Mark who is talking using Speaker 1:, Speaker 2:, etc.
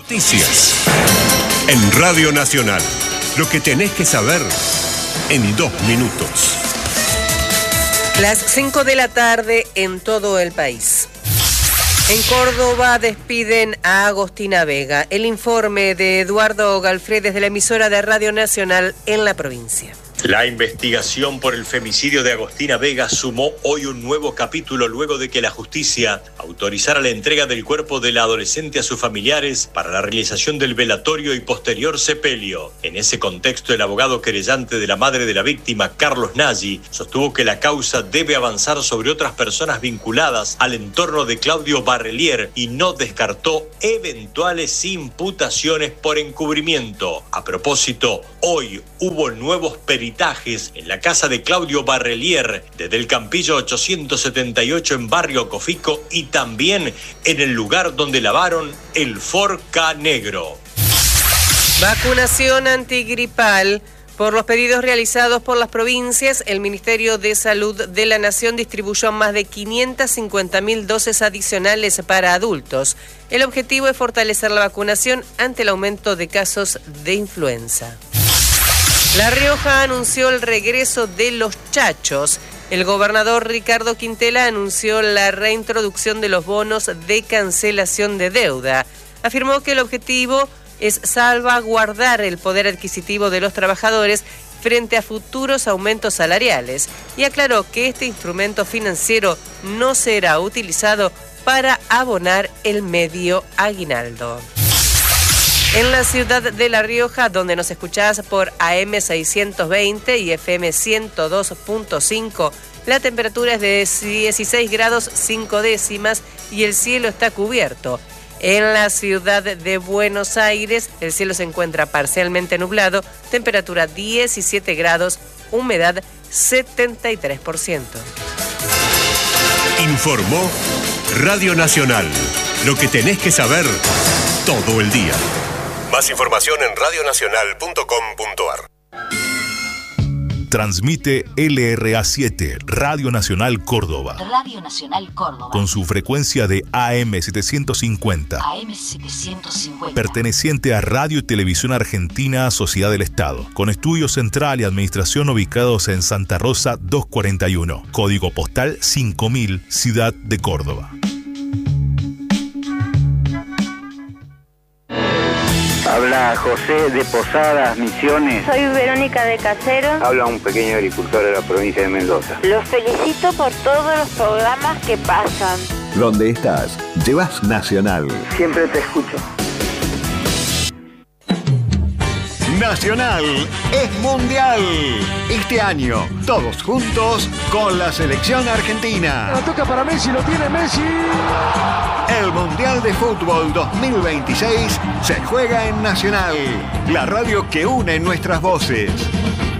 Speaker 1: Noticias. En Radio Nacional. Lo que tenés que saber en 2 minutos.
Speaker 2: Las 5 de la tarde en todo el país. En Córdoba despiden a Agostina Vega. El informe de Eduardo Galfredes de la emisora de Radio Nacional en la provincia.
Speaker 3: La investigación por el femicidio de Agostina Vega sumó hoy un nuevo capítulo luego de que la justicia autorizara la entrega del cuerpo de la adolescente a sus familiares para la realización del velatorio y posterior sepelio. En ese contexto, el abogado querellante de la madre de la víctima, Carlos Nagy, sostuvo que la causa debe avanzar sobre otras personas vinculadas al entorno de Claudio Barrelier y no descartó eventuales imputaciones por encubrimiento. A propósito, hoy hubo nuevos peritajes en la casa de Claudio Barrelier, desde el Campillo 878 en Barrio Cofico y también en el lugar donde lavaron el Forca Negro.
Speaker 2: Vacunación antigripal. Por los pedidos realizados por las provincias, el Ministerio de Salud de la Nación distribuyó más de 550.000 dosis adicionales para adultos. El objetivo es fortalecer la vacunación ante el aumento de casos de influenza. La Rioja anunció el regreso de los chachos. El gobernador Ricardo Quintela anunció la reintroducción de los bonos de cancelación de deuda. Afirmó que el objetivo es salvaguardar el poder adquisitivo de los trabajadores frente a futuros aumentos salariales y aclaró que este instrumento financiero no será utilizado para abonar el medio aguinaldo. En la ciudad de La Rioja, donde nos escuchás por AM 620 y FM 102.5, la temperatura es de 16 grados 5 décimas y el cielo está cubierto. En la ciudad de Buenos Aires, el cielo se encuentra parcialmente nublado, temperatura 17 grados, humedad 73%.
Speaker 1: Informó Radio Nacional. Lo que tenés que saber todo el día. Más información en radionacional.com.ar.
Speaker 4: Transmite LRA7, Radio Nacional Córdoba.
Speaker 5: Radio Nacional Córdoba.
Speaker 4: Con su frecuencia de AM 750.
Speaker 5: AM 750.
Speaker 4: Perteneciente a Radio y Televisión Argentina, Sociedad del Estado. Con estudio central y administración ubicados en Santa Rosa 241. Código postal 5000, Ciudad de Córdoba.
Speaker 6: Habla José de Posadas, Misiones.
Speaker 7: Soy Verónica de Casero.
Speaker 6: Habla un pequeño agricultor de la provincia de Mendoza.
Speaker 7: Los felicito por todos los programas que pasan.
Speaker 8: Donde estás, llevas Nacional.
Speaker 6: Siempre te escucho.
Speaker 8: Nacional es mundial. Este año, todos juntos con la selección argentina.
Speaker 9: La toca para Messi, lo tiene Messi.
Speaker 8: El Mundial de Fútbol 2026 se juega en Nacional, la radio que une nuestras voces.